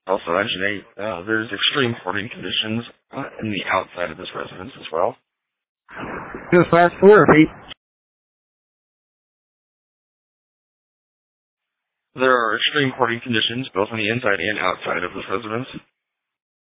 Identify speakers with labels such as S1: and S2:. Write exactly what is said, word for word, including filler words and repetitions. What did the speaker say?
S1: Also, Engine eight, uh, there's extreme hoarding conditions uh, in the outside of this residence as well.
S2: Just fast four, Pete.
S1: There are extreme hoarding conditions both on the inside and outside of this residence.